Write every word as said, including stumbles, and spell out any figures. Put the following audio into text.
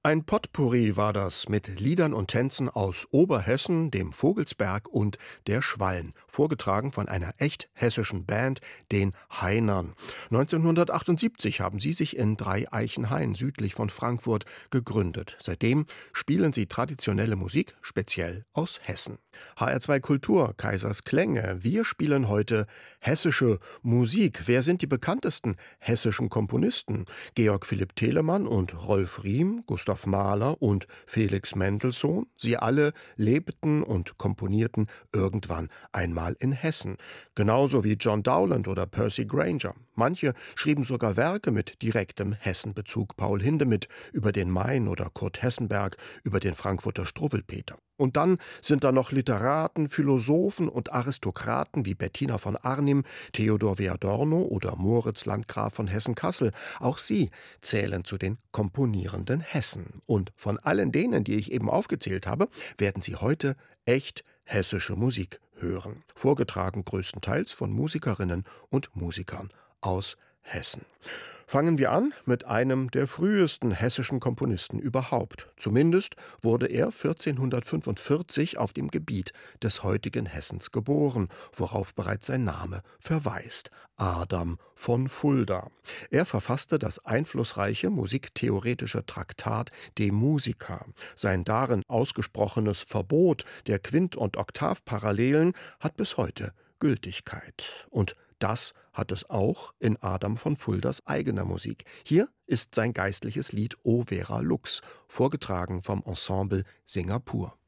Ein Potpourri war das mit Liedern und Tänzen aus Oberhessen, dem Vogelsberg und der Schwalm, vorgetragen von einer echt hessischen Band, den Heinern. neunzehnhundertachtundsiebzig haben sie sich in Dreieichenhain südlich von Frankfurt gegründet. Seitdem spielen sie traditionelle Musik, speziell aus Hessen. H R zwei Kultur, Kaisers Klänge. Wir spielen heute hessische Musik. Wer sind die bekanntesten hessischen Komponisten? Georg Philipp Telemann und Rolf Riem, Gustav Mahler und Felix Mendelssohn. Sie alle lebten und komponierten irgendwann einmal in Hessen. Genauso wie John Dowland oder Percy Grainger. Manche schrieben sogar Werke mit direktem Hessenbezug. Paul Hindemith über den Main oder Kurt Hessenberg über den Frankfurter Struwwelpeter. Und dann sind da noch Literaten, Philosophen und Aristokraten wie Bettina von Arnim, Theodor W. Adorno oder Moritz Landgraf von Hessen-Kassel. Auch sie zählen zu den komponierenden Hessen. Und von allen denen, die ich eben aufgezählt habe, werden Sie heute echt hessische Musik hören. Vorgetragen größtenteils von Musikerinnen und Musikern aus Hessen. Fangen wir an mit einem der frühesten hessischen Komponisten überhaupt. Zumindest wurde er vierzehnhundertfünfundvierzig auf dem Gebiet des heutigen Hessens geboren, worauf bereits sein Name verweist: Adam von Fulda. Er verfasste das einflussreiche musiktheoretische Traktat De Musica. Sein darin ausgesprochenes Verbot der Quint- und Oktavparallelen hat bis heute Gültigkeit. Und das hat es auch in Adam von Fuldas eigener Musik. Hier ist sein geistliches Lied O Vera Lux, vorgetragen vom Ensemble Singapur.